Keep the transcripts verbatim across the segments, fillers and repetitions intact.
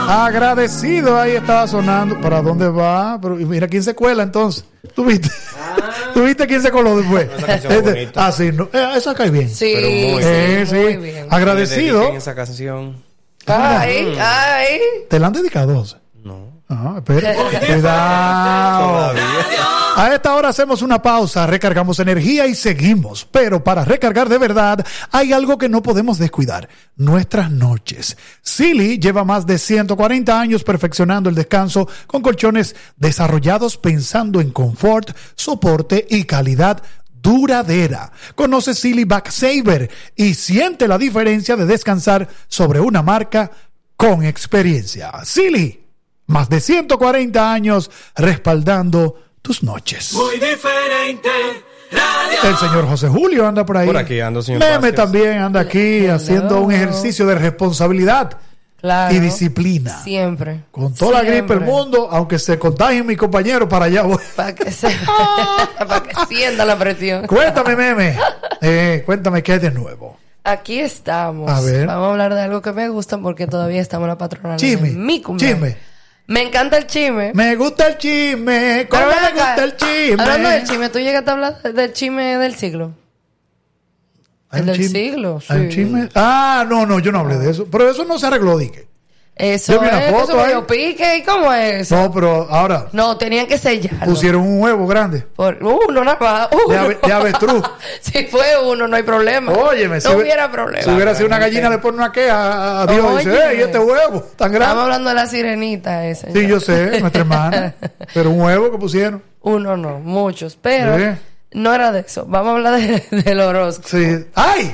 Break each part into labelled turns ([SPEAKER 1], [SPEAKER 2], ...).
[SPEAKER 1] Agradecido, ahí estaba sonando. ¿Para dónde va? Pero mira quién se cuela entonces. ¿Tú viste? Ah. ¿Tú viste quién se coló después? Este, ah, sí, no, eh, esa cae bien.
[SPEAKER 2] Sí,
[SPEAKER 1] pero muy,
[SPEAKER 2] eh,
[SPEAKER 1] sí,
[SPEAKER 2] muy
[SPEAKER 1] sí.
[SPEAKER 2] bien.
[SPEAKER 1] Agradecido.
[SPEAKER 3] Esa canción.
[SPEAKER 2] Ay, ay.
[SPEAKER 1] ¿Te la han dedicado?
[SPEAKER 3] No.
[SPEAKER 1] Ajá, espera. Cuidado. A esta hora hacemos una pausa, recargamos energía y seguimos. Pero para recargar de verdad, hay algo que no podemos descuidar: nuestras noches. Sealy lleva más de ciento cuarenta años perfeccionando el descanso con colchones desarrollados pensando en confort, soporte y calidad duradera. Conoce Sealy Back Saver y siente la diferencia de descansar sobre una marca con experiencia. Sealy, más de ciento cuarenta años respaldando tus noches.
[SPEAKER 4] Muy diferente. Radio.
[SPEAKER 1] El señor José Julio anda por ahí.
[SPEAKER 3] Por aquí ando, señor
[SPEAKER 1] Meme
[SPEAKER 3] Vázquez.
[SPEAKER 1] también anda aquí Hello. haciendo un ejercicio de responsabilidad.
[SPEAKER 2] Claro,
[SPEAKER 1] y disciplina.
[SPEAKER 2] Siempre.
[SPEAKER 1] Con toda
[SPEAKER 2] siempre.
[SPEAKER 1] la gripe del mundo, aunque se contagien mis compañeros, para allá voy.
[SPEAKER 2] Para que, se... para que sienta la presión.
[SPEAKER 1] Cuéntame, Meme. Eh, cuéntame qué hay de nuevo.
[SPEAKER 2] Aquí estamos.
[SPEAKER 1] A ver.
[SPEAKER 2] Vamos a hablar de algo que me gusta porque todavía estamos en la patronal.
[SPEAKER 1] Chisme.
[SPEAKER 2] Mi cumpleaños.
[SPEAKER 1] Chisme.
[SPEAKER 2] Me encanta el chisme.
[SPEAKER 1] Me gusta el chisme. ¿Cómo
[SPEAKER 2] Pero
[SPEAKER 1] me
[SPEAKER 2] acá,
[SPEAKER 1] gusta el chisme?
[SPEAKER 2] Hablando del chisme, ¿tú llegaste a hablar del chisme del siglo? El del
[SPEAKER 1] chisme?
[SPEAKER 2] siglo, sí.
[SPEAKER 1] ¿Hay un chisme? Ah, no, no, yo no hablé de eso. Pero eso no se arregló, dije.
[SPEAKER 2] Eso
[SPEAKER 1] Yo vi una
[SPEAKER 2] es,
[SPEAKER 1] foto
[SPEAKER 2] eso
[SPEAKER 1] ahí.
[SPEAKER 2] medio pique, ¿y cómo es eso?
[SPEAKER 1] No, pero ahora
[SPEAKER 2] No, tenían que sellarlo.
[SPEAKER 1] pusieron un huevo grande.
[SPEAKER 2] Por uno nada más. Uno.
[SPEAKER 1] De ave- de avestruz.
[SPEAKER 2] Si fue uno, no hay problema.
[SPEAKER 1] Óyeme,
[SPEAKER 2] no
[SPEAKER 1] si
[SPEAKER 2] hubiera
[SPEAKER 1] hubi-
[SPEAKER 2] problema.
[SPEAKER 1] Si hubiera sido una gallina, le pone una queja a Dios y dice,
[SPEAKER 2] Óyeme.
[SPEAKER 1] ¡ey, este huevo tan grande!
[SPEAKER 2] Estamos hablando de la sirenita esa.
[SPEAKER 1] Sí, yo sé, nuestra hermana. Pero un huevo que pusieron.
[SPEAKER 2] Uno no, muchos. Pero
[SPEAKER 1] Sí.
[SPEAKER 2] no era de eso. Vamos a hablar de, del horóscopo.
[SPEAKER 1] Sí. ¡Ay!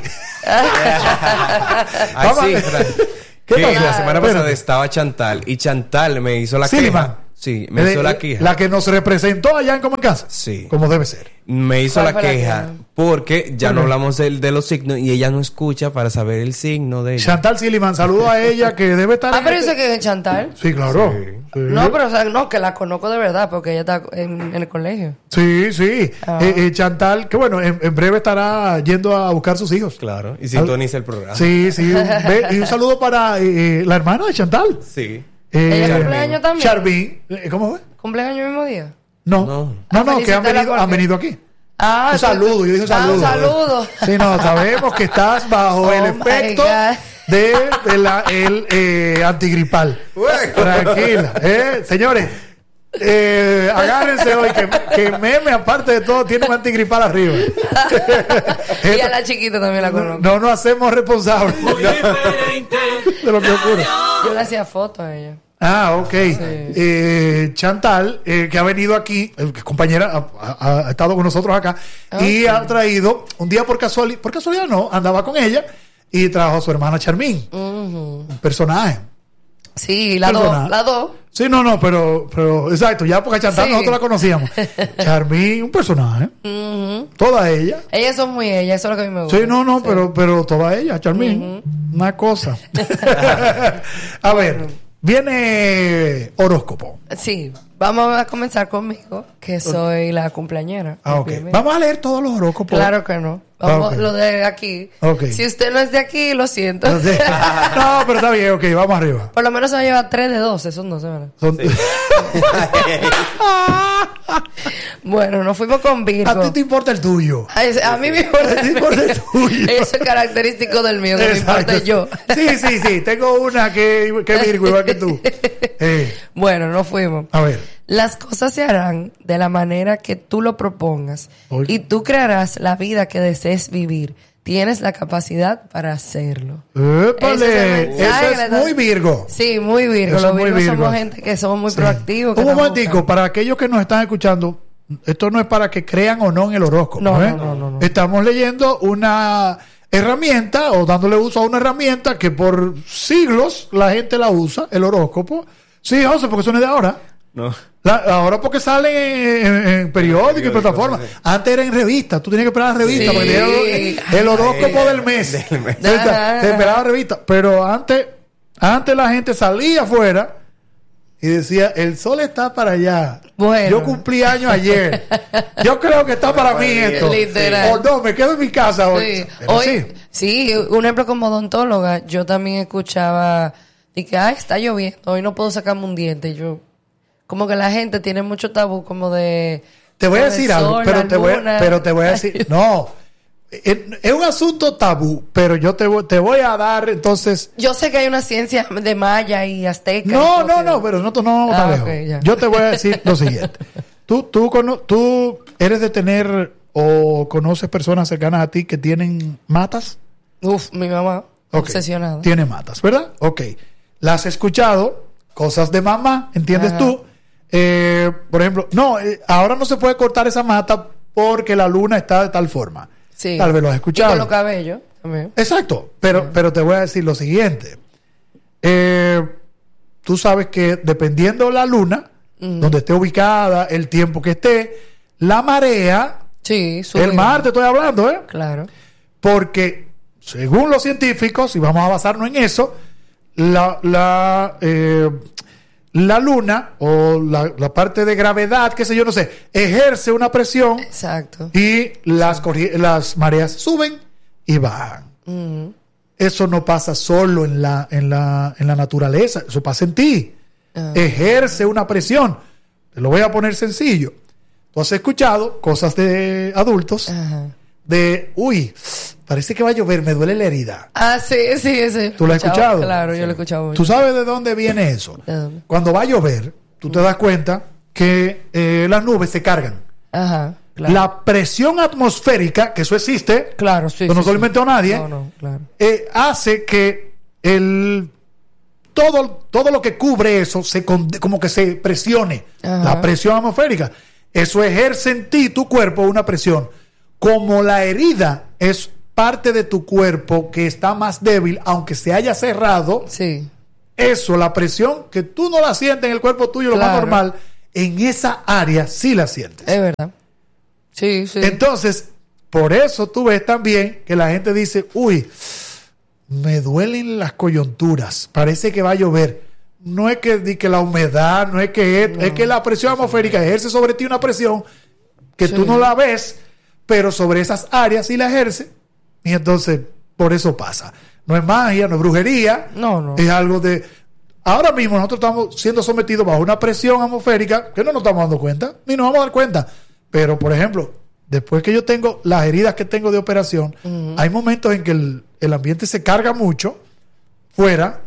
[SPEAKER 3] Ay,
[SPEAKER 1] Vamos a
[SPEAKER 3] sí,
[SPEAKER 1] ver.
[SPEAKER 3] Fran.
[SPEAKER 1] ¿Qué
[SPEAKER 3] Que
[SPEAKER 1] pasó?
[SPEAKER 3] la semana
[SPEAKER 1] Espérate.
[SPEAKER 3] pasada estaba Chantal y Chantal me hizo la
[SPEAKER 1] Silman.
[SPEAKER 3] queja. Sí, me hizo
[SPEAKER 1] Eh,
[SPEAKER 3] la queja.
[SPEAKER 1] La que nos representó allá en Como en Casa.
[SPEAKER 3] Sí.
[SPEAKER 1] Como debe ser.
[SPEAKER 3] Me hizo
[SPEAKER 2] ¿Cuál
[SPEAKER 3] la
[SPEAKER 2] fue la
[SPEAKER 3] queja
[SPEAKER 2] queja?
[SPEAKER 3] porque ya
[SPEAKER 1] ¿Por
[SPEAKER 3] no
[SPEAKER 1] qué?
[SPEAKER 3] hablamos del- de, los signos y ella no escucha para saber el signo de ella.
[SPEAKER 1] Chantal Silliman, saludo a ella que debe estar.
[SPEAKER 2] Ah,
[SPEAKER 1] en
[SPEAKER 2] pero
[SPEAKER 1] este-
[SPEAKER 2] dice que es Chantal.
[SPEAKER 1] Sí, claro.
[SPEAKER 3] Sí.
[SPEAKER 1] Sí.
[SPEAKER 2] No, pero o sea, no, que la conozco de verdad porque ella está en, en el colegio.
[SPEAKER 1] Sí, sí.
[SPEAKER 2] Ah.
[SPEAKER 1] Eh, eh, Chantal, que bueno, en, en breve estará yendo a buscar sus hijos.
[SPEAKER 3] Claro, y sintoniza el programa.
[SPEAKER 1] Sí, sí. Un, ve- y un saludo para eh, la hermana de Chantal.
[SPEAKER 3] Sí.
[SPEAKER 1] Eh,
[SPEAKER 2] ¿Ella cumpleaños también?
[SPEAKER 1] Charvin. Eh, ¿Cómo fue?
[SPEAKER 2] ¿Cumpleaños el mismo día?
[SPEAKER 1] No.
[SPEAKER 3] No.
[SPEAKER 1] No,
[SPEAKER 2] Ah,
[SPEAKER 1] no, que han
[SPEAKER 2] felicítala
[SPEAKER 1] venido, han
[SPEAKER 2] porque-
[SPEAKER 1] venido aquí.
[SPEAKER 2] Ah,
[SPEAKER 1] Un saludo, yo dije un
[SPEAKER 2] Ah,
[SPEAKER 1] saludo.
[SPEAKER 2] un saludo.
[SPEAKER 1] Sí, no, sabemos que estás bajo
[SPEAKER 2] Oh
[SPEAKER 1] el
[SPEAKER 2] my
[SPEAKER 1] efecto
[SPEAKER 2] God.
[SPEAKER 1] de, de la, el eh, antigripal. Tranquila, ¿eh? Señores, eh, agárrense hoy que, que Meme, aparte de todo, tiene un antigripal arriba.
[SPEAKER 2] Y a la chiquita también la conozco.
[SPEAKER 1] No nos hacemos responsables
[SPEAKER 4] Muy diferente.
[SPEAKER 1] de lo que ocurre.
[SPEAKER 2] Yo le hacía fotos a ella.
[SPEAKER 1] Ah, ok. Eh, Chantal, eh, que ha venido aquí, eh, que compañera, ha, ha- ha estado con nosotros acá y ha traído, un día por casualidad, por casualidad no, andaba con ella y trajo a su hermana Charmín, un personaje.
[SPEAKER 2] Sí, la
[SPEAKER 1] Persona.
[SPEAKER 2] dos. La dos.
[SPEAKER 1] Sí, no, no, pero, pero, exacto, ya porque a Chantal
[SPEAKER 2] Sí.
[SPEAKER 1] nosotros la conocíamos. Charmín, un personaje. Toda ella.
[SPEAKER 2] Ellas son muy ellas, eso es lo que a mí me gusta.
[SPEAKER 1] Sí, no, no, pero, pero toda ella, Charmín. Una cosa. A ver, viene horóscopo.
[SPEAKER 2] Sí, vamos a comenzar conmigo, que soy la cumpleañera.
[SPEAKER 1] Ah, ok.
[SPEAKER 2] Obviamente.
[SPEAKER 1] Vamos a leer todos los horóscopos.
[SPEAKER 2] Claro que no. Vamos,
[SPEAKER 1] Ah, ok.
[SPEAKER 2] lo de aquí.
[SPEAKER 1] Ok.
[SPEAKER 2] Si usted no es de aquí, lo siento.
[SPEAKER 1] Entonces, no, pero está bien, ok, vamos arriba.
[SPEAKER 2] Por lo menos se va a llevar tres de dos, esos no se van.
[SPEAKER 1] Son-
[SPEAKER 2] Bueno, nos fuimos con Virgo.
[SPEAKER 1] A ti te importa el tuyo.
[SPEAKER 2] A, ese- a mí me importa.
[SPEAKER 1] A ti te importa el tuyo.
[SPEAKER 2] Eso es característico del mío, que me importa yo.
[SPEAKER 1] Sí, sí, sí. Tengo una que, que Virgo, igual que tú. Eh,
[SPEAKER 2] Bueno, nos fuimos.
[SPEAKER 1] a ver.
[SPEAKER 2] Las cosas se harán de la manera que tú lo propongas
[SPEAKER 1] Oye.
[SPEAKER 2] y tú crearás la vida que desees vivir. Tienes la capacidad para hacerlo.
[SPEAKER 1] Épale,
[SPEAKER 2] Ese es el
[SPEAKER 1] eso
[SPEAKER 2] mensaje que le
[SPEAKER 1] es
[SPEAKER 2] da-
[SPEAKER 1] muy Virgo.
[SPEAKER 2] Sí, muy Virgo.
[SPEAKER 1] Eso
[SPEAKER 2] Los
[SPEAKER 1] es muy
[SPEAKER 2] Virgos
[SPEAKER 1] Virgo.
[SPEAKER 2] somos gente que somos muy
[SPEAKER 1] Sí.
[SPEAKER 2] proactivos. que
[SPEAKER 1] Un
[SPEAKER 2] estamos
[SPEAKER 1] momentico,
[SPEAKER 2] buscando.
[SPEAKER 1] para aquellos que nos están escuchando, esto no es para que crean o no en el horóscopo.
[SPEAKER 2] No,
[SPEAKER 1] ¿eh?
[SPEAKER 2] no, no, no, no.
[SPEAKER 1] Estamos leyendo una herramienta o dándole uso a una herramienta que por siglos la gente la usa, el horóscopo. Sí, José, porque eso no es de ahora.
[SPEAKER 3] No.
[SPEAKER 1] La- ahora porque sale en, en, en periódico y plataformas.
[SPEAKER 3] sí, sí.
[SPEAKER 1] Antes era en revista. Tú tenías que esperar la revista
[SPEAKER 2] Sí.
[SPEAKER 1] porque tenía el, el horóscopo
[SPEAKER 3] Ay,
[SPEAKER 1] del mes.
[SPEAKER 3] del mes.
[SPEAKER 1] Te,
[SPEAKER 2] Ajá.
[SPEAKER 1] te esperaba la revista. Pero antes, antes la gente salía afuera y decía, el sol está para allá.
[SPEAKER 2] Bueno.
[SPEAKER 1] Yo cumplí años ayer. Yo creo que está para mí esto.
[SPEAKER 2] Literal.
[SPEAKER 1] O no, me quedo en mi casa hoy.
[SPEAKER 2] Sí.
[SPEAKER 1] Pero
[SPEAKER 2] Hoy,
[SPEAKER 1] sí.
[SPEAKER 2] sí, un ejemplo como odontóloga, yo también escuchaba Y que, ay, está lloviendo, hoy no puedo sacarme un diente. Y yo, como que la gente tiene mucho tabú como de...
[SPEAKER 1] Te voy a
[SPEAKER 2] el
[SPEAKER 1] decir
[SPEAKER 2] sol,
[SPEAKER 1] algo, pero
[SPEAKER 2] la
[SPEAKER 1] te, voy,
[SPEAKER 2] luna.
[SPEAKER 1] pero te voy a decir, no, es, es un asunto tabú, pero yo te, voy- te voy a dar entonces...
[SPEAKER 2] Yo sé que hay una ciencia de maya y azteca. y
[SPEAKER 1] No,
[SPEAKER 2] todo
[SPEAKER 1] no,
[SPEAKER 2] que-
[SPEAKER 1] no, pero nosotros no vamos
[SPEAKER 2] Ah,
[SPEAKER 1] tan
[SPEAKER 2] ok,
[SPEAKER 1] lejos.
[SPEAKER 2] ya.
[SPEAKER 1] Yo te voy a decir lo siguiente. Tú, tú, cono- tú eres de tener o conoces personas cercanas a ti que tienen matas.
[SPEAKER 2] Uf, mi mamá,
[SPEAKER 1] Ok.
[SPEAKER 2] obsesionada.
[SPEAKER 1] Tiene matas, ¿verdad? Ok. ¿Las has escuchado? Cosas de mamá, ¿entiendes
[SPEAKER 2] Ajá.
[SPEAKER 1] tú? Eh, por ejemplo, no, eh, ahora no se puede cortar esa mata porque la luna está de tal forma.
[SPEAKER 2] Sí.
[SPEAKER 1] Tal vez lo has
[SPEAKER 2] Y
[SPEAKER 1] escuchado.
[SPEAKER 2] con los cabellos también.
[SPEAKER 1] Exacto, pero, pero te voy a decir lo siguiente. Eh, tú sabes que dependiendo la luna, donde esté ubicada, el tiempo que esté, la marea,
[SPEAKER 2] Sí, sube.
[SPEAKER 1] el mar, te estoy hablando, ¿eh?
[SPEAKER 2] Claro.
[SPEAKER 1] Porque según los científicos, y vamos a basarnos en eso, la, la, eh, la luna o la, la parte de gravedad, qué sé yo, no sé, ejerce una presión
[SPEAKER 2] Exacto.
[SPEAKER 1] y las, corri- las mareas suben y bajan.
[SPEAKER 2] Ujú.
[SPEAKER 1] Eso no pasa solo en la, en la, en la naturaleza, eso pasa en ti.
[SPEAKER 2] Ah.
[SPEAKER 1] Ejerce una presión. Te lo voy a poner sencillo. Tú has escuchado cosas de adultos
[SPEAKER 2] Ajá.
[SPEAKER 1] de, uy, parece que va a llover, me duele la herida.
[SPEAKER 2] Ah, sí, sí, ese.
[SPEAKER 1] ¿Tú lo has escuchado?
[SPEAKER 2] Claro, yo lo he escuchado mucho.
[SPEAKER 1] ¿Tú sabes de dónde viene eso?
[SPEAKER 2] ¿De dónde?
[SPEAKER 1] Cuando va a llover, tú te das cuenta que eh, las nubes se cargan.
[SPEAKER 2] Ajá, claro.
[SPEAKER 1] La presión atmosférica, que eso existe,
[SPEAKER 2] Claro, sí.
[SPEAKER 1] eso no
[SPEAKER 2] sí,
[SPEAKER 1] se lo
[SPEAKER 2] sí.
[SPEAKER 1] inventó nadie,
[SPEAKER 2] No, no, claro.
[SPEAKER 1] eh, hace que el todo, todo lo que cubre eso se con- como que se presione.
[SPEAKER 2] Ajá.
[SPEAKER 1] La presión atmosférica. Eso ejerce en ti, tu cuerpo, una presión. Como la herida es parte de tu cuerpo que está más débil, aunque se haya cerrado,
[SPEAKER 2] Sí.
[SPEAKER 1] eso, la presión que tú no la sientes en el cuerpo tuyo, lo más
[SPEAKER 2] Claro.
[SPEAKER 1] normal, en esa área sí la sientes.
[SPEAKER 2] Es verdad. Sí, sí.
[SPEAKER 1] Entonces, por eso tú ves también que la gente dice, uy, me duelen las coyunturas, parece que va a llover. No es que, di que la humedad, no es que es, es que la presión atmosférica ejerce sobre ti una presión que
[SPEAKER 2] Sí.
[SPEAKER 1] tú no la ves, pero sobre esas áreas sí la ejerce. Y entonces, por eso pasa. No es magia, no es brujería.
[SPEAKER 2] No, no.
[SPEAKER 1] Es algo de... Ahora mismo nosotros estamos siendo sometidos bajo una presión atmosférica que no nos estamos dando cuenta, ni nos vamos a dar cuenta. Pero, por ejemplo, después que yo tengo las heridas que tengo de operación, hay momentos en que el, el ambiente se carga mucho fuera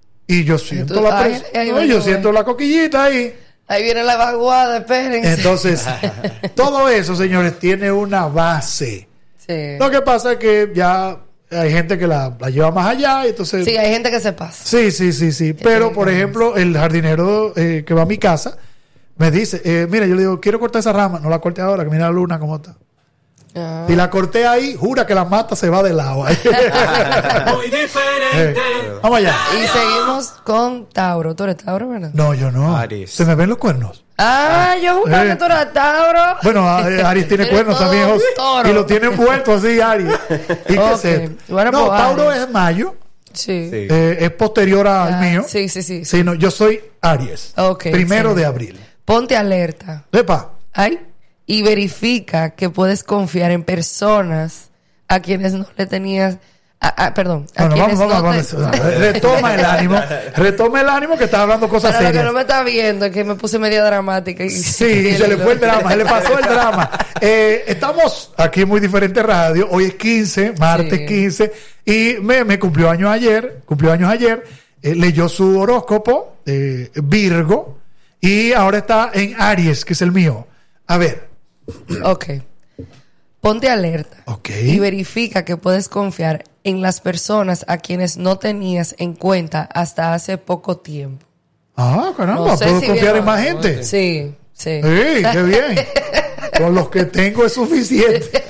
[SPEAKER 1] y yo siento
[SPEAKER 2] tú-
[SPEAKER 1] la
[SPEAKER 2] ay,
[SPEAKER 1] presión.
[SPEAKER 2] ay,
[SPEAKER 1] No,
[SPEAKER 2] ay,
[SPEAKER 1] yo
[SPEAKER 2] ay.
[SPEAKER 1] siento la coquillita ahí.
[SPEAKER 2] Ahí viene la vaguada, espérense.
[SPEAKER 1] Entonces, todo eso, señores, tiene una base.
[SPEAKER 2] sí.
[SPEAKER 1] Lo que pasa es que ya hay gente que la, la lleva más allá y entonces...
[SPEAKER 2] Sí, hay gente que se pasa.
[SPEAKER 1] Sí, sí, sí, sí. Pero,
[SPEAKER 2] sí,
[SPEAKER 1] por
[SPEAKER 2] sí.
[SPEAKER 1] ejemplo, el jardinero eh, que va a mi casa me dice, eh, mira, yo le digo, quiero cortar esa rama. No la corte ahora, que mira la luna cómo está.
[SPEAKER 2] Ah.
[SPEAKER 1] Si la corté ahí, jura que la mata se va de lado. ahí.
[SPEAKER 4] Muy diferente.
[SPEAKER 1] Eh, Vamos allá.
[SPEAKER 2] Y seguimos con Tauro. ¿Tú eres Tauro, verdad?
[SPEAKER 1] No, yo no.
[SPEAKER 3] Aries.
[SPEAKER 1] Se me ven los cuernos.
[SPEAKER 2] Ah, yo juraba
[SPEAKER 1] Eh.
[SPEAKER 2] que tú eras Tauro.
[SPEAKER 1] Bueno, a- eh, Aries tiene
[SPEAKER 2] Eres
[SPEAKER 1] cuernos
[SPEAKER 2] todo
[SPEAKER 1] también.
[SPEAKER 2] un
[SPEAKER 1] José,
[SPEAKER 2] toro.
[SPEAKER 1] y lo tiene envuelto así, Aries. ¿Y qué
[SPEAKER 2] Ok.
[SPEAKER 1] es esto?
[SPEAKER 2] Bueno,
[SPEAKER 1] no,
[SPEAKER 2] pues,
[SPEAKER 1] Tauro
[SPEAKER 2] Aries.
[SPEAKER 1] es mayo.
[SPEAKER 2] Sí.
[SPEAKER 3] Sí.
[SPEAKER 1] eh, es posterior al
[SPEAKER 2] Ah,
[SPEAKER 1] mío.
[SPEAKER 2] Sí, sí, sí.
[SPEAKER 1] Sí, no, yo soy Aries.
[SPEAKER 2] Ok,
[SPEAKER 1] Primero
[SPEAKER 2] excelente.
[SPEAKER 1] de abril.
[SPEAKER 2] Ponte alerta.
[SPEAKER 1] Epa.
[SPEAKER 2] Ay. Y verifica que puedes confiar en personas a quienes no le tenías. Ah, ah, perdón. A
[SPEAKER 1] Bueno,
[SPEAKER 2] quienes
[SPEAKER 1] vamos, vamos,
[SPEAKER 2] no
[SPEAKER 1] vamos.
[SPEAKER 2] te...
[SPEAKER 1] Retoma el ánimo. Retoma el ánimo que estás hablando cosas
[SPEAKER 2] Para lo que
[SPEAKER 1] serias.
[SPEAKER 2] no me está viendo, es que me puse media dramática. Y,
[SPEAKER 1] Sí, y se le fue el drama, se le pasó el drama. Eh, estamos aquí en Muy Diferente Radio. Hoy es quince, martes
[SPEAKER 2] Sí.
[SPEAKER 1] quince. Y me, me cumplió años ayer. Cumplió años ayer. Eh, leyó su horóscopo, eh, Virgo. Y ahora está en Aries, que es el mío. A ver.
[SPEAKER 2] Ok. Ponte alerta.
[SPEAKER 1] Ok.
[SPEAKER 2] Y verifica que puedes confiar en las personas a quienes no tenías en cuenta hasta hace poco tiempo.
[SPEAKER 1] Ah, caramba,
[SPEAKER 2] No sé
[SPEAKER 1] puedo
[SPEAKER 2] si
[SPEAKER 1] confiar
[SPEAKER 2] vieron-
[SPEAKER 1] en más gente.
[SPEAKER 2] Sí, sí.
[SPEAKER 1] Sí, qué bien. Con los que tengo es suficiente.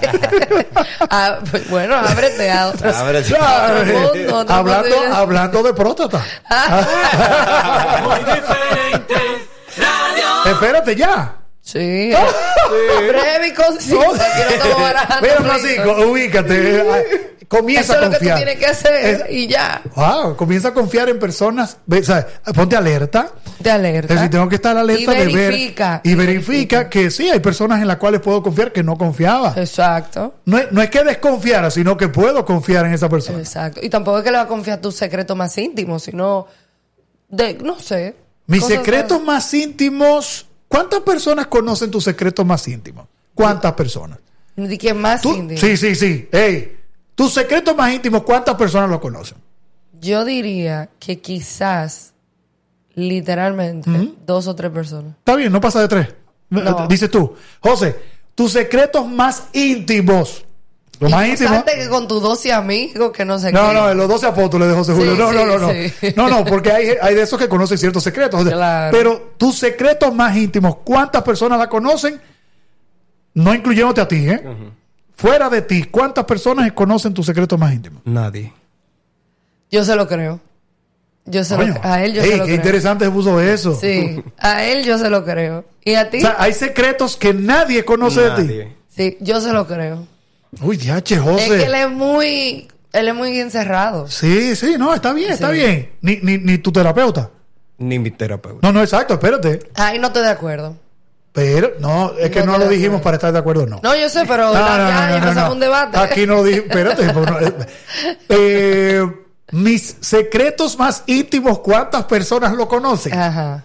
[SPEAKER 2] Ah, pues, bueno, ábrete a otras.
[SPEAKER 3] Ábrete.
[SPEAKER 1] Claro,
[SPEAKER 2] Otro mundo, otra
[SPEAKER 1] hablando,
[SPEAKER 2] posibilidad.
[SPEAKER 1] hablando de próstata.
[SPEAKER 4] Muy diferente. Radio.
[SPEAKER 1] Espérate ya.
[SPEAKER 2] Sí. Breve y conciso. Aquí no estamos barajando
[SPEAKER 1] Mira,
[SPEAKER 2] pleito.
[SPEAKER 1] Francisco, ubícate. eh, Comienza
[SPEAKER 2] Eso es
[SPEAKER 1] a
[SPEAKER 2] lo que tú
[SPEAKER 1] confiar.
[SPEAKER 2] tienes que hacer
[SPEAKER 1] Es-
[SPEAKER 2] y ya.
[SPEAKER 1] Wow, comienza a confiar en personas. Ve, o sea, ponte alerta.
[SPEAKER 2] Te alerta.
[SPEAKER 1] Es decir, tengo que estar alerta
[SPEAKER 2] Y
[SPEAKER 1] de
[SPEAKER 2] verifica.
[SPEAKER 1] ver. Y verifica que sí, hay personas en las cuales puedo confiar que no confiaba.
[SPEAKER 2] Exacto.
[SPEAKER 1] No es, no es que desconfiara, sino que puedo confiar en esa persona.
[SPEAKER 2] Exacto. Y tampoco es que le va a confiar tu secreto más íntimo, sino De, no sé.
[SPEAKER 1] Mis
[SPEAKER 2] Cosas
[SPEAKER 1] secretos
[SPEAKER 2] de-
[SPEAKER 1] más íntimos. ¿Cuántas personas conocen tus secretos más íntimos? ¿Cuántas personas?
[SPEAKER 2] ¿De quién más
[SPEAKER 1] Tú-
[SPEAKER 2] íntimo?
[SPEAKER 1] sí, sí, sí. Ey, tus secretos más íntimos, ¿cuántas personas los conocen?
[SPEAKER 2] Yo diría que quizás, literalmente, dos o tres personas.
[SPEAKER 1] Está bien, no pasa de tres.
[SPEAKER 2] No.
[SPEAKER 1] Dices tú, José, tus secretos más íntimos. Los
[SPEAKER 2] Y
[SPEAKER 1] más
[SPEAKER 2] tú
[SPEAKER 1] íntimos.
[SPEAKER 2] salte que con tus doce amigos que no sé
[SPEAKER 1] No,
[SPEAKER 2] qué.
[SPEAKER 1] no, en los doce apóstoles de José Julio.
[SPEAKER 2] Sí,
[SPEAKER 1] no, no,
[SPEAKER 2] sí,
[SPEAKER 1] no, no.
[SPEAKER 2] sí.
[SPEAKER 1] No, no, porque hay, hay de esos que conocen ciertos secretos.
[SPEAKER 2] Claro.
[SPEAKER 1] Pero tus secretos más íntimos, ¿cuántas personas la conocen? No incluyéndote a ti, ¿eh? Fuera de ti, ¿cuántas personas conocen tus secretos más íntimos?
[SPEAKER 3] Nadie.
[SPEAKER 2] Yo se lo creo. Yo se
[SPEAKER 1] Coño,
[SPEAKER 2] lo A él yo
[SPEAKER 1] ey,
[SPEAKER 2] se lo
[SPEAKER 1] qué
[SPEAKER 2] creo.
[SPEAKER 1] interesante se puso eso.
[SPEAKER 2] Sí, a él yo se lo creo. ¿Y a ti?
[SPEAKER 1] O sea, hay secretos que nadie conoce de ti.
[SPEAKER 3] Nadie.
[SPEAKER 2] Sí, yo se lo creo.
[SPEAKER 1] Uy, diache,
[SPEAKER 2] Es
[SPEAKER 1] José.
[SPEAKER 2] que él es muy... Él es muy encerrado.
[SPEAKER 1] Sí, sí, no, está bien, está
[SPEAKER 2] Sí.
[SPEAKER 1] bien. Ni, ni, ni tu terapeuta.
[SPEAKER 3] Ni mi terapeuta.
[SPEAKER 1] No, no, exacto, espérate.
[SPEAKER 2] Ahí no estoy de acuerdo.
[SPEAKER 1] Pero, no, es que
[SPEAKER 2] No
[SPEAKER 1] no,
[SPEAKER 2] estoy
[SPEAKER 1] lo
[SPEAKER 2] de
[SPEAKER 1] dijimos
[SPEAKER 2] acuerdo.
[SPEAKER 1] para estar de acuerdo, no.
[SPEAKER 2] No, yo sé, pero
[SPEAKER 1] No,
[SPEAKER 2] ya,
[SPEAKER 1] no,
[SPEAKER 2] ya
[SPEAKER 1] no, no,
[SPEAKER 2] empezamos
[SPEAKER 1] no.
[SPEAKER 2] un debate.
[SPEAKER 1] Aquí no lo dije. Espérate. pues, no, eh, eh, mis secretos más íntimos, ¿cuántas personas lo conocen?
[SPEAKER 2] Ajá.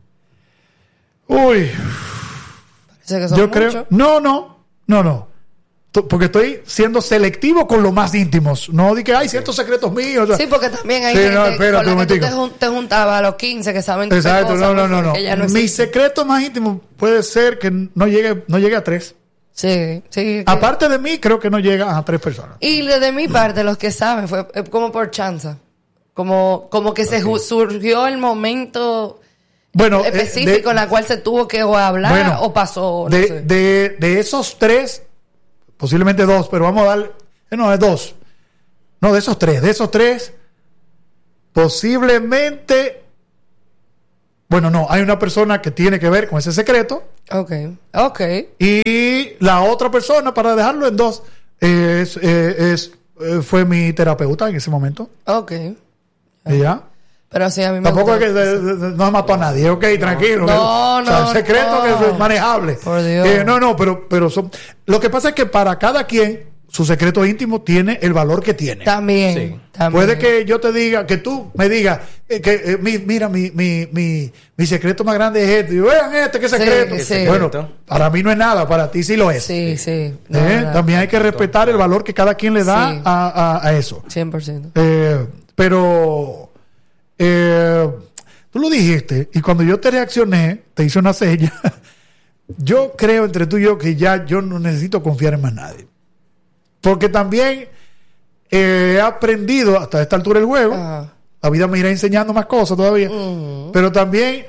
[SPEAKER 1] Uy,
[SPEAKER 2] Sé que son
[SPEAKER 1] yo
[SPEAKER 2] muchos.
[SPEAKER 1] creo. No, no, no, no. Tú- Porque estoy siendo selectivo con los más íntimos. No di que hay ciertos secretos míos. o sea,
[SPEAKER 2] Sí, porque también hay
[SPEAKER 1] Sí,
[SPEAKER 2] gente
[SPEAKER 1] no, espérate
[SPEAKER 2] con
[SPEAKER 1] un
[SPEAKER 2] la que tú te,
[SPEAKER 1] momentico.
[SPEAKER 2] jun- te juntabas a los quince que saben
[SPEAKER 1] Exacto,
[SPEAKER 2] cosas
[SPEAKER 1] no, no, no, no.
[SPEAKER 2] que ya no
[SPEAKER 1] Mis
[SPEAKER 2] existen.
[SPEAKER 1] secretos más íntimos puede ser que no llegue, no llegue a tres.
[SPEAKER 2] Sí, sí. que-
[SPEAKER 1] Aparte de mí, creo que no llega a tres personas.
[SPEAKER 2] Y de de mi parte, los que saben, fue eh, como por chanza. Como, como que se ju- surgió el momento
[SPEAKER 1] Bueno, eh,
[SPEAKER 2] específico
[SPEAKER 1] de-
[SPEAKER 2] en la cual se tuvo que o hablar
[SPEAKER 1] Bueno,
[SPEAKER 2] o pasó. No
[SPEAKER 1] de,
[SPEAKER 2] sé.
[SPEAKER 1] de, de esos tres, posiblemente dos, pero vamos a dar, eh, no, es dos. No, de esos tres, de esos tres, posiblemente, bueno, no, hay una persona que tiene que ver con ese secreto
[SPEAKER 2] Ok, ok.
[SPEAKER 1] y la otra persona, para dejarlo en dos, es, eh, es, eh, fue mi terapeuta en ese momento.
[SPEAKER 2] Ok.
[SPEAKER 1] Y ya.
[SPEAKER 2] Pero sí, a mí me
[SPEAKER 1] Tampoco es
[SPEAKER 2] gusta.
[SPEAKER 1] que de- de- de- no mató a nadie, ok, tranquilo.
[SPEAKER 2] No,
[SPEAKER 1] O sea,
[SPEAKER 2] no,
[SPEAKER 1] el secreto
[SPEAKER 2] no.
[SPEAKER 1] que es manejable.
[SPEAKER 2] Por Dios.
[SPEAKER 1] Eh, no, no, pero, pero son. Lo que pasa es que para cada quien, su secreto íntimo tiene el valor que tiene.
[SPEAKER 2] También,
[SPEAKER 3] Sí.
[SPEAKER 2] también.
[SPEAKER 1] Puede que yo te diga, que tú me digas, eh, que eh, mi- mira, mi, mi, mi, mi secreto más grande es este. Y yo, vean este, ¿qué secreto?
[SPEAKER 2] sí.
[SPEAKER 1] Bueno,
[SPEAKER 3] Secreto.
[SPEAKER 1] para mí no es nada, para ti sí lo es.
[SPEAKER 2] Sí, sí. No,
[SPEAKER 1] Eh,
[SPEAKER 2] verdad.
[SPEAKER 1] También hay que respetar el valor que cada quien le da
[SPEAKER 2] Sí.
[SPEAKER 1] a, a- a eso.
[SPEAKER 2] cien por ciento.
[SPEAKER 1] Eh, pero eh, tú lo dijiste y cuando yo te reaccioné, te hice una seña. Yo creo entre tú y yo que ya yo no necesito confiar en más nadie. Porque también eh, he aprendido hasta esta altura del juego.
[SPEAKER 2] Ajá.
[SPEAKER 1] La vida me irá enseñando más cosas todavía.
[SPEAKER 2] Ujú.
[SPEAKER 1] Pero también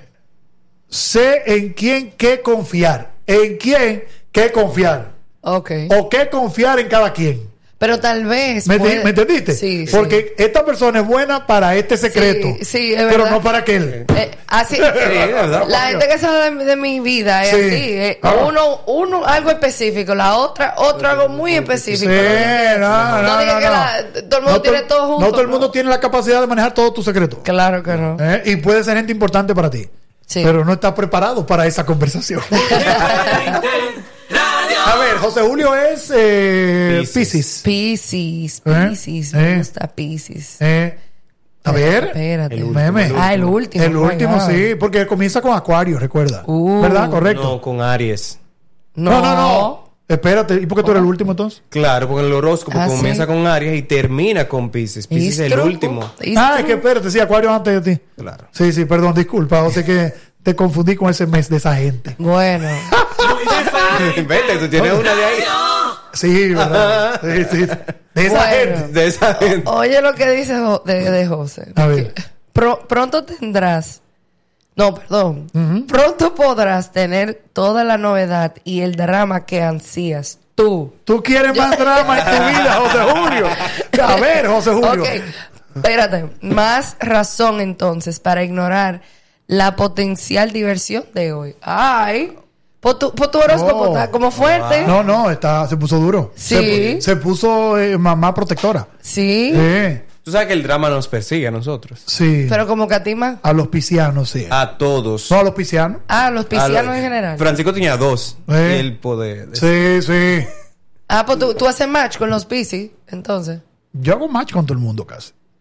[SPEAKER 1] sé en quién qué confiar. En quién qué confiar.
[SPEAKER 2] Ok.
[SPEAKER 1] O qué confiar en cada quien.
[SPEAKER 2] Pero tal vez.
[SPEAKER 1] ¿Me,
[SPEAKER 2] puede-
[SPEAKER 1] enti- ¿me entendiste?
[SPEAKER 2] Sí, sí.
[SPEAKER 1] Porque esta persona es buena para este secreto.
[SPEAKER 2] Sí, sí, es
[SPEAKER 1] pero
[SPEAKER 2] verdad.
[SPEAKER 1] no para aquel.
[SPEAKER 2] Eh, así,
[SPEAKER 3] verdad.
[SPEAKER 2] la gente que sabe de, de mi vida es
[SPEAKER 1] Sí.
[SPEAKER 2] así. eh,
[SPEAKER 1] Ah.
[SPEAKER 2] uno, uno algo específico, la otra, otro algo muy
[SPEAKER 1] Sí,
[SPEAKER 2] específico.
[SPEAKER 1] no, no,
[SPEAKER 2] No diga
[SPEAKER 1] no,
[SPEAKER 2] que
[SPEAKER 1] no.
[SPEAKER 2] la- todo el mundo
[SPEAKER 1] No
[SPEAKER 2] tiene todo junto,
[SPEAKER 1] No todo el mundo
[SPEAKER 2] ¿no?
[SPEAKER 1] tiene la capacidad de manejar todos tus secretos.
[SPEAKER 2] Claro que no.
[SPEAKER 1] ¿Eh? Y puede ser gente importante para ti.
[SPEAKER 2] Sí.
[SPEAKER 1] Pero no está preparado para esa conversación.
[SPEAKER 4] Diferente Radio.
[SPEAKER 1] A ver, José Julio es eh,
[SPEAKER 3] Piscis.
[SPEAKER 1] Piscis.
[SPEAKER 2] Piscis,
[SPEAKER 1] ¿Eh?
[SPEAKER 2] Piscis,
[SPEAKER 1] ¿Eh?
[SPEAKER 2] me gusta Piscis.
[SPEAKER 1] Eh, a ver.
[SPEAKER 2] Espérate.
[SPEAKER 3] El
[SPEAKER 1] Meme.
[SPEAKER 3] último,
[SPEAKER 2] Ah, el último.
[SPEAKER 1] El
[SPEAKER 2] oh my
[SPEAKER 1] último,
[SPEAKER 2] God.
[SPEAKER 1] sí, porque comienza con Acuario, recuerda.
[SPEAKER 2] Uh,
[SPEAKER 1] ¿Verdad? Correcto.
[SPEAKER 3] No, con Aries.
[SPEAKER 2] No,
[SPEAKER 1] No, no, no. Espérate, ¿y por qué tú eres el último entonces?
[SPEAKER 3] Claro, porque el horóscopo
[SPEAKER 2] Ah,
[SPEAKER 3] comienza
[SPEAKER 2] sí.
[SPEAKER 3] con Aries y termina con Piscis. Piscis es el
[SPEAKER 2] Truco.
[SPEAKER 3] último.
[SPEAKER 2] Es
[SPEAKER 1] Ah, es que
[SPEAKER 2] truco.
[SPEAKER 1] espérate, sí, Acuario antes de ti.
[SPEAKER 3] Claro.
[SPEAKER 1] Sí, sí, perdón, disculpa. O sea que te confundí con ese mes de esa gente.
[SPEAKER 2] Bueno,
[SPEAKER 4] Muy diferente
[SPEAKER 3] Vete, tú tienes una de ahí.
[SPEAKER 4] Radio.
[SPEAKER 1] Sí, ¿verdad? Sí, sí. De esa
[SPEAKER 2] Bueno.
[SPEAKER 1] gente.
[SPEAKER 3] De esa gente.
[SPEAKER 2] oye lo que dice Jo- de, de José.
[SPEAKER 1] A ver.
[SPEAKER 2] Pro- pronto tendrás, no, perdón, pronto podrás tener toda la novedad y el drama que ansías tú.
[SPEAKER 1] Tú quieres más drama en tu vida, José Julio. A ver, José Julio.
[SPEAKER 2] Ok, espérate, más razón entonces para ignorar la potencial diversión de hoy. Ay, pues tu, pues tu horóscopo
[SPEAKER 1] Oh.
[SPEAKER 2] está como fuerte.
[SPEAKER 1] No, no, está, se puso duro.
[SPEAKER 2] Sí.
[SPEAKER 1] Se, se puso eh, mamá protectora.
[SPEAKER 2] Sí,
[SPEAKER 1] Eh,
[SPEAKER 3] Tú sabes que el drama nos persigue a nosotros.
[SPEAKER 1] sí.
[SPEAKER 2] pero como que a ti más.
[SPEAKER 1] A los piscianos, sí.
[SPEAKER 3] A todos.
[SPEAKER 1] No, a los piscianos.
[SPEAKER 2] Ah, los
[SPEAKER 3] A
[SPEAKER 2] piscianos
[SPEAKER 3] lo-
[SPEAKER 2] en general.
[SPEAKER 3] Francisco tenía dos.
[SPEAKER 1] Eh.
[SPEAKER 3] Y el poder. de-
[SPEAKER 1] Sí, sí.
[SPEAKER 2] Ah, pues tú, tú haces match con los piscis, entonces.
[SPEAKER 1] Yo hago match con todo el mundo casi.
[SPEAKER 2] Mm,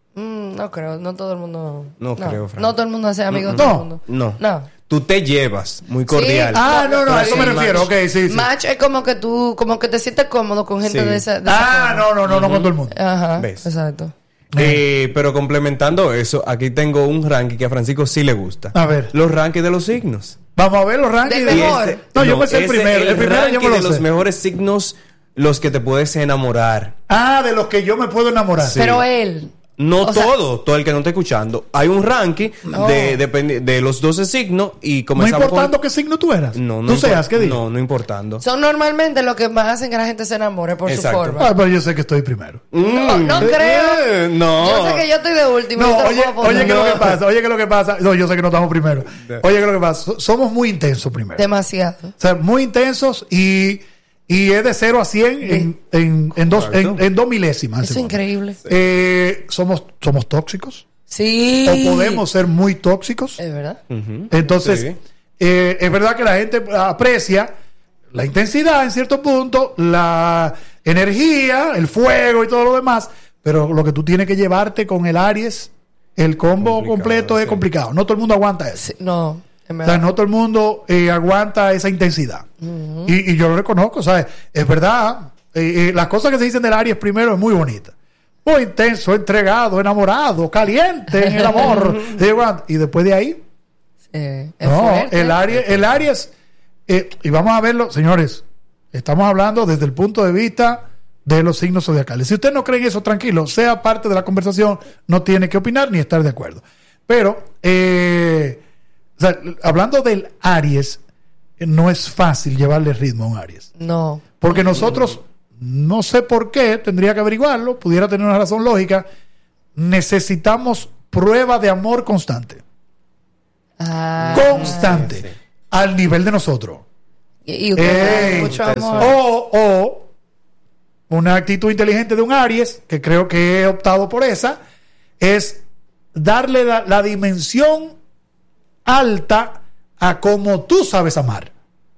[SPEAKER 2] Mm, no creo, no todo el mundo.
[SPEAKER 3] No creo, Fran.
[SPEAKER 2] No todo el mundo hace amigos
[SPEAKER 1] Mm,
[SPEAKER 2] de todo
[SPEAKER 1] no.
[SPEAKER 2] el mundo.
[SPEAKER 3] No.
[SPEAKER 2] No.
[SPEAKER 3] Tú te llevas muy cordial.
[SPEAKER 1] Ah, no, no, a eso me
[SPEAKER 3] Sí,
[SPEAKER 1] refiero.
[SPEAKER 3] match.
[SPEAKER 1] Ok, sí, sí.
[SPEAKER 2] Match es como que tú, como que te sientes cómodo con gente
[SPEAKER 3] Sí.
[SPEAKER 2] de esa. De esa
[SPEAKER 1] Ah,
[SPEAKER 2] forma.
[SPEAKER 1] no, no, no, no con todo el mundo.
[SPEAKER 2] Ajá.
[SPEAKER 3] ¿Ves?
[SPEAKER 2] Exacto.
[SPEAKER 3] Eh, pero complementando eso, aquí tengo un ranking que a Francisco sí le gusta.
[SPEAKER 1] A ver.
[SPEAKER 3] Los rankings de los signos.
[SPEAKER 1] Vamos a ver los rankings.
[SPEAKER 2] Del
[SPEAKER 1] de-
[SPEAKER 2] mejor.
[SPEAKER 3] ese-
[SPEAKER 1] No, yo me sé el
[SPEAKER 3] ese,
[SPEAKER 1] primero. El primero yo
[SPEAKER 3] ranking
[SPEAKER 1] me lo
[SPEAKER 3] de
[SPEAKER 1] sé.
[SPEAKER 3] los mejores signos, los que te puedes enamorar.
[SPEAKER 1] Ah, de los que yo me puedo enamorar.
[SPEAKER 3] Sí.
[SPEAKER 2] Pero él.
[SPEAKER 3] No
[SPEAKER 2] O sea-
[SPEAKER 3] todo, todo el que no esté escuchando. Hay un ranking
[SPEAKER 2] Oh.
[SPEAKER 3] de, dependi- de los doce signos y
[SPEAKER 1] No
[SPEAKER 3] comenzamos
[SPEAKER 1] importando
[SPEAKER 3] con...
[SPEAKER 1] qué signo tú eras.
[SPEAKER 3] No, no
[SPEAKER 1] Tú
[SPEAKER 3] impor-
[SPEAKER 1] seas, ¿qué digo?
[SPEAKER 3] No, no importando.
[SPEAKER 2] Son normalmente lo que más hacen que la gente se enamore por
[SPEAKER 3] Exacto.
[SPEAKER 2] su forma.
[SPEAKER 1] Ah, pero yo sé que estoy primero.
[SPEAKER 2] No, no
[SPEAKER 3] Mm,
[SPEAKER 2] creo.
[SPEAKER 3] eh, no.
[SPEAKER 2] Yo sé que yo estoy de último.
[SPEAKER 1] No,
[SPEAKER 2] yo te lo
[SPEAKER 1] oye,
[SPEAKER 2] puedo poner.
[SPEAKER 1] oye, ¿qué es lo que
[SPEAKER 3] No.
[SPEAKER 1] pasa? Oye, ¿qué es lo que pasa? No, yo sé que no estamos primero. Oye, ¿qué es lo que pasa? So- Somos muy intensos primero.
[SPEAKER 2] Demasiado.
[SPEAKER 1] O sea, muy intensos y, y es de cero a cien en, en, en, dos, en,
[SPEAKER 3] Correcto.
[SPEAKER 1] en dos milésimas.
[SPEAKER 2] Eso es
[SPEAKER 1] segundo.
[SPEAKER 2] increíble.
[SPEAKER 1] Eh, somos, somos tóxicos
[SPEAKER 2] Sí.
[SPEAKER 1] o podemos ser muy tóxicos.
[SPEAKER 2] Es verdad.
[SPEAKER 3] Ujú.
[SPEAKER 1] Entonces,
[SPEAKER 3] Sí.
[SPEAKER 1] eh, es verdad que la gente aprecia la intensidad en cierto punto, la energía, el fuego y todo lo demás, pero lo que tú tienes que llevarte con el Aries, el combo
[SPEAKER 3] Complicado,
[SPEAKER 1] completo es
[SPEAKER 3] sí.
[SPEAKER 1] complicado. No todo el mundo aguanta eso.
[SPEAKER 2] Sí, no, en
[SPEAKER 1] O sea,
[SPEAKER 2] verdad.
[SPEAKER 1] no todo el mundo eh, aguanta esa intensidad. y, y yo lo reconozco, ¿sabes? Es verdad. eh, eh, las cosas que se dicen del Aries primero es muy bonita. Muy intenso, entregado, enamorado, caliente en el amor. y después de ahí,
[SPEAKER 2] Sí, es
[SPEAKER 1] no,
[SPEAKER 2] fuerte.
[SPEAKER 1] el Aries, el Aries eh, y vamos a verlo, señores, estamos hablando desde el punto de vista de los signos zodiacales. Si usted no cree en eso, tranquilo, sea parte de la conversación, no tiene que opinar ni estar de acuerdo. Pero, eh, o sea, hablando del Aries, eh, no es fácil llevarle ritmo a un Aries.
[SPEAKER 2] No.
[SPEAKER 1] Porque nosotros, no sé por qué, tendría que averiguarlo, pudiera tener una razón lógica, necesitamos prueba de amor constante.
[SPEAKER 2] Ah.
[SPEAKER 1] Constante.
[SPEAKER 3] sí.
[SPEAKER 1] Al nivel de nosotros.
[SPEAKER 2] Y, y usted
[SPEAKER 1] Ey,
[SPEAKER 2] da mucho
[SPEAKER 3] eso
[SPEAKER 2] amor.
[SPEAKER 1] O, o una actitud inteligente de un Aries, que creo que he optado por esa, es darle la, la dimensión alta a como tú sabes amar.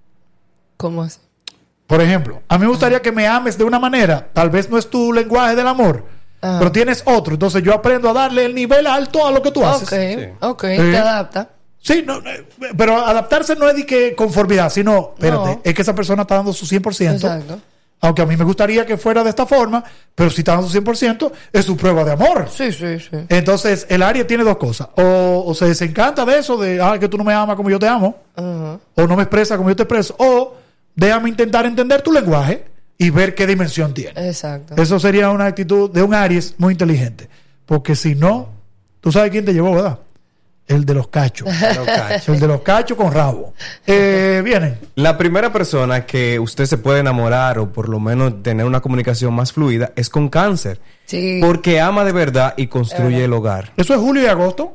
[SPEAKER 2] ¿Cómo así?
[SPEAKER 1] Por ejemplo, a mí me gustaría que me ames de una manera, tal vez no es tu lenguaje del amor,
[SPEAKER 2] Ajá.
[SPEAKER 1] pero tienes otro. Entonces yo aprendo a darle el nivel alto a lo que tú haces.
[SPEAKER 2] Ok, ok,
[SPEAKER 1] Sí.
[SPEAKER 2] te adapta.
[SPEAKER 1] Sí, no, eh, pero adaptarse no es de que conformidad, sino, espérate,
[SPEAKER 2] No.
[SPEAKER 1] es que esa persona está dando su cien por ciento.
[SPEAKER 2] Exacto.
[SPEAKER 1] Aunque a mí me gustaría que fuera de esta forma, pero si está dando su cien por ciento, es su prueba de amor.
[SPEAKER 2] Sí, sí, sí.
[SPEAKER 1] Entonces, el Aries tiene dos cosas. O, o se desencanta de eso, de ah, que tú no me amas como yo te amo,
[SPEAKER 2] Ajá.
[SPEAKER 1] o no me expresas como yo te expreso, o déjame intentar entender tu lenguaje y ver qué dimensión tiene.
[SPEAKER 2] Exacto.
[SPEAKER 1] Eso sería una actitud de un Aries muy inteligente. Porque si no, tú sabes quién te llevó, ¿verdad? El de los cachos.
[SPEAKER 3] No cacho.
[SPEAKER 1] El de los cachos con rabo. Eh, vienen.
[SPEAKER 3] La primera persona que usted se puede enamorar o por lo menos tener una comunicación más fluida es con Cáncer.
[SPEAKER 2] Sí.
[SPEAKER 3] Porque ama de verdad y construye el hogar.
[SPEAKER 1] ¿Eso es julio y agosto?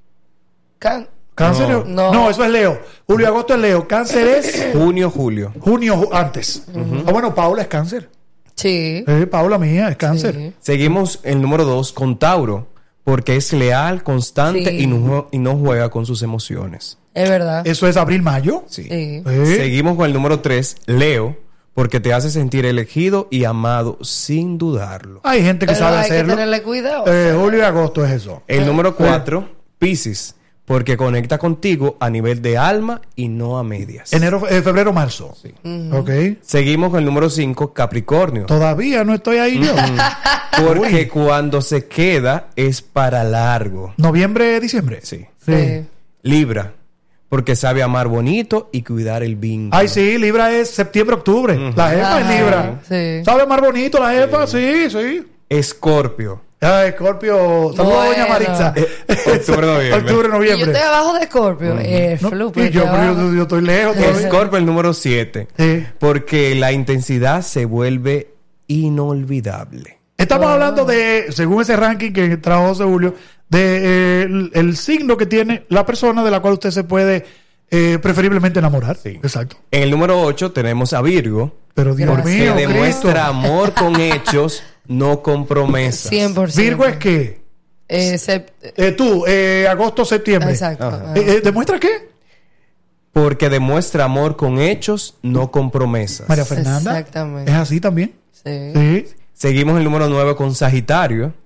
[SPEAKER 2] Can-
[SPEAKER 1] ¿Cáncer?
[SPEAKER 3] No.
[SPEAKER 1] es-
[SPEAKER 2] No.
[SPEAKER 1] no, eso es Leo. Julio y agosto es Leo. Cáncer es
[SPEAKER 3] Junio, julio.
[SPEAKER 1] junio ju- antes. Ah, bueno, Paula es cáncer.
[SPEAKER 2] Sí.
[SPEAKER 1] Eh, Paula mía es cáncer.
[SPEAKER 2] Sí.
[SPEAKER 3] Seguimos el número dos con Tauro. Porque es leal, constante
[SPEAKER 2] Sí.
[SPEAKER 3] y, no, jue- y no juega con sus emociones.
[SPEAKER 2] Es verdad.
[SPEAKER 1] Eso es abril-mayo.
[SPEAKER 3] Sí.
[SPEAKER 2] Sí.
[SPEAKER 1] Eh,
[SPEAKER 3] Seguimos con el número tres, Leo. Porque te hace sentir elegido y amado sin dudarlo.
[SPEAKER 1] Hay gente que
[SPEAKER 2] Pero
[SPEAKER 1] sabe
[SPEAKER 2] hay que
[SPEAKER 1] hacerlo.
[SPEAKER 2] tenerle cuidado.
[SPEAKER 1] Eh, julio y agosto es eso.
[SPEAKER 3] El número cuatro, Piscis. Porque conecta contigo a nivel de alma y no a medias.
[SPEAKER 1] Enero, eh, febrero, marzo.
[SPEAKER 3] Sí.
[SPEAKER 1] Ok.
[SPEAKER 3] Seguimos con el número cinco, Capricornio.
[SPEAKER 1] Todavía no estoy ahí yo.
[SPEAKER 3] Porque cuando se queda es para largo.
[SPEAKER 1] Noviembre, diciembre.
[SPEAKER 3] Sí.
[SPEAKER 1] Sí.
[SPEAKER 2] Sí.
[SPEAKER 3] Libra. Porque sabe amar bonito y cuidar el vínculo.
[SPEAKER 1] Ay, sí, Libra es septiembre, octubre. La jefa es
[SPEAKER 2] Ajá,
[SPEAKER 1] Libra.
[SPEAKER 2] sí.
[SPEAKER 1] ¿Sabe más bonito la jefa? Sí, sí.
[SPEAKER 3] Escorpio.
[SPEAKER 1] Ay, Scorpio. Saludos a Doña
[SPEAKER 2] Bueno.
[SPEAKER 1] Maritza.
[SPEAKER 3] Octubre, noviembre.
[SPEAKER 1] Octubre,
[SPEAKER 2] Y yo
[SPEAKER 1] noviembre.
[SPEAKER 2] estoy abajo de Scorpio. Eh,
[SPEAKER 1] No,
[SPEAKER 2] flu,
[SPEAKER 1] y
[SPEAKER 2] pero
[SPEAKER 1] yo,
[SPEAKER 2] estoy
[SPEAKER 1] pero
[SPEAKER 2] abajo.
[SPEAKER 1] yo, yo estoy lejos todavía.
[SPEAKER 3] Escorpio el número siete.
[SPEAKER 1] Sí.
[SPEAKER 3] Porque la intensidad se vuelve inolvidable.
[SPEAKER 1] Estamos
[SPEAKER 2] Ah.
[SPEAKER 1] hablando de, según ese ranking que trajo José Julio, de eh, el, el signo que tiene la persona de la cual usted se puede eh, preferiblemente enamorar.
[SPEAKER 3] Sí.
[SPEAKER 1] Exacto.
[SPEAKER 3] En el número ocho tenemos a Virgo.
[SPEAKER 1] Pero Dios
[SPEAKER 2] Gracias.
[SPEAKER 1] mío,
[SPEAKER 3] Que demuestra
[SPEAKER 1] Cristo.
[SPEAKER 3] amor con hechos, no con promesas.
[SPEAKER 2] cien por ciento.
[SPEAKER 1] Virgo es que
[SPEAKER 2] Eh, sep-
[SPEAKER 1] eh, tú, eh, agosto, septiembre.
[SPEAKER 2] Exacto.
[SPEAKER 3] Ajá.
[SPEAKER 2] Ah.
[SPEAKER 1] Eh, eh, ¿Demuestra qué?
[SPEAKER 3] Porque demuestra amor con hechos, no con promesas.
[SPEAKER 1] María Fernanda.
[SPEAKER 2] Exactamente.
[SPEAKER 1] ¿Es así también?
[SPEAKER 2] Sí.
[SPEAKER 1] Sí.
[SPEAKER 3] Seguimos el número nueve con Sagitario.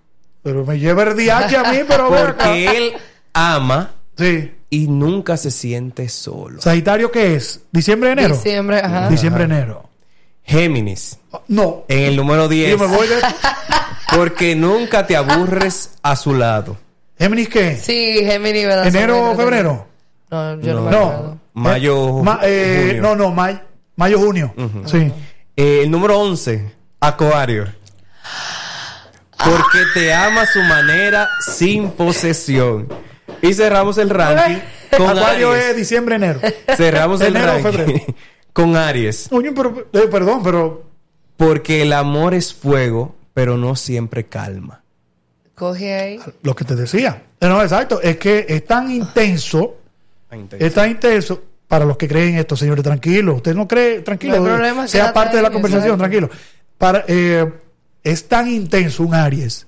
[SPEAKER 1] Pero me lleva el D H a mí, pero ven acá.
[SPEAKER 3] Porque él ama
[SPEAKER 1] Sí.
[SPEAKER 3] y nunca se siente solo.
[SPEAKER 1] ¿Sagitario qué es? ¿Diciembre, enero?
[SPEAKER 2] Diciembre, ajá.
[SPEAKER 1] Diciembre, enero.
[SPEAKER 3] Géminis,
[SPEAKER 1] No.
[SPEAKER 3] en el número diez.
[SPEAKER 1] Yo me voy de...
[SPEAKER 3] Porque nunca te aburres a su lado.
[SPEAKER 1] ¿Géminis qué?
[SPEAKER 2] Sí, Géminis, ¿verdad?
[SPEAKER 1] ¿Enero o
[SPEAKER 2] Son
[SPEAKER 1] febrero?
[SPEAKER 2] No, yo no,
[SPEAKER 3] No.
[SPEAKER 2] me acuerdo.
[SPEAKER 1] No.
[SPEAKER 3] Mayo,
[SPEAKER 1] Eh, ma- eh,
[SPEAKER 3] junio.
[SPEAKER 1] No, no, may- mayo, junio. Sí.
[SPEAKER 3] Eh, el número once, Acuario. Porque te ama a su manera sin posesión. Y cerramos el ranking con
[SPEAKER 1] Acuario
[SPEAKER 3] Aries.
[SPEAKER 1] es diciembre, enero.
[SPEAKER 3] Cerramos el
[SPEAKER 1] Enero o
[SPEAKER 3] ranking
[SPEAKER 1] febrero.
[SPEAKER 3] con Aries.
[SPEAKER 1] Oye, pero, eh, perdón, pero
[SPEAKER 3] Porque el amor es fuego, pero no siempre calma.
[SPEAKER 2] Coge ahí.
[SPEAKER 1] lo que te decía. Eh, No, exacto. Es que es tan intenso, es tan intenso. Para los que creen esto, señores, tranquilos. Usted no cree, tranquilo.
[SPEAKER 2] No hay problema,
[SPEAKER 1] sea
[SPEAKER 2] quédate
[SPEAKER 1] parte de la
[SPEAKER 2] ahí,
[SPEAKER 1] conversación,
[SPEAKER 2] exacto.
[SPEAKER 1] tranquilo. Para, eh, es tan intenso un Aries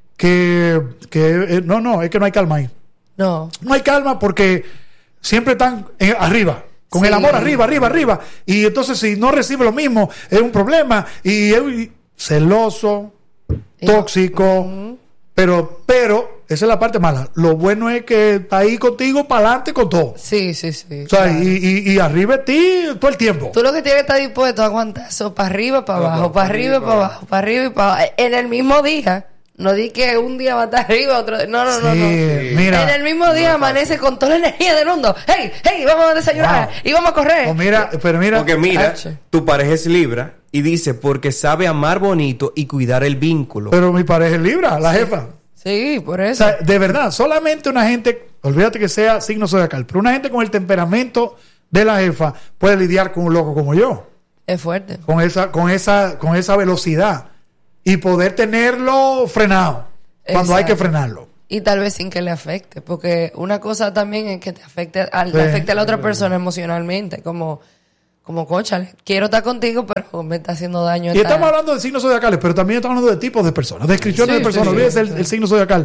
[SPEAKER 1] que, que eh, no, no, es que no hay calma ahí.
[SPEAKER 2] No.
[SPEAKER 1] No hay calma porque siempre están eh, arriba. Con
[SPEAKER 2] Sí.
[SPEAKER 1] el amor arriba, arriba, arriba. Y entonces si no recibe lo mismo, es un problema. Y es y- celoso,
[SPEAKER 2] Y-
[SPEAKER 1] tóxico.
[SPEAKER 2] Ujú.
[SPEAKER 1] Pero, pero, esa es la parte mala. Lo bueno es que está ahí contigo para adelante con todo.
[SPEAKER 2] Sí, sí, sí.
[SPEAKER 1] O sea,
[SPEAKER 2] claro.
[SPEAKER 1] y, y, y arriba de ti todo el tiempo.
[SPEAKER 2] Tú lo que tienes que estar dispuesto a aguantar eso para arriba, para abajo, para arriba y para abajo, para arriba y para abajo. En el mismo día. No di que un día va a estar arriba, otro día. No, no, no, no.
[SPEAKER 1] Sí, mira.
[SPEAKER 2] En el mismo día amanece con toda la energía del mundo. ¡Hey, hey! Vamos a desayunar
[SPEAKER 1] Wow.
[SPEAKER 2] y vamos a correr.
[SPEAKER 1] O mira, pero mira,
[SPEAKER 3] Porque mira,
[SPEAKER 2] H.
[SPEAKER 3] tu pareja es Libra y dice porque sabe amar bonito y cuidar el vínculo.
[SPEAKER 1] pero mi pareja es Libra, la jefa.
[SPEAKER 2] Sí, por
[SPEAKER 1] O
[SPEAKER 2] eso.
[SPEAKER 1] sea, de verdad, solamente una gente, olvídate que sea signo zodiacal, pero una gente con el temperamento de la jefa puede lidiar con un loco como yo,
[SPEAKER 2] Es fuerte.
[SPEAKER 1] con esa, con esa, con esa velocidad y poder tenerlo frenado cuando hay que
[SPEAKER 2] Exacto.
[SPEAKER 1] frenarlo.
[SPEAKER 2] Y tal vez sin que le afecte, porque una cosa también es que te afecte, al,
[SPEAKER 1] Sí.
[SPEAKER 2] le afecte a la otra persona emocionalmente, como, como cóchale, quiero estar contigo, pero me está haciendo daño.
[SPEAKER 1] Y
[SPEAKER 2] esta-
[SPEAKER 1] estamos hablando de signos zodiacales, pero también estamos hablando de tipos de personas, descripciones
[SPEAKER 2] Sí,
[SPEAKER 1] de personas.
[SPEAKER 2] sí, sí,
[SPEAKER 1] Olvídese el,
[SPEAKER 2] sí.
[SPEAKER 1] el signo zodiacal.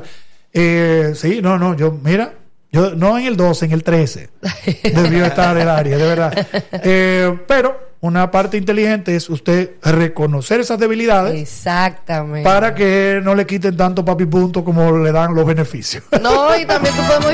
[SPEAKER 1] Eh, sí, no, no, yo, mira, yo no en el doce, en el trece debió estar el área, de verdad. Eh, pero una parte inteligente es usted reconocer esas debilidades
[SPEAKER 2] Exactamente.
[SPEAKER 1] para que no le quiten tanto papi punto como le dan los beneficios.
[SPEAKER 2] No, y también tú podemos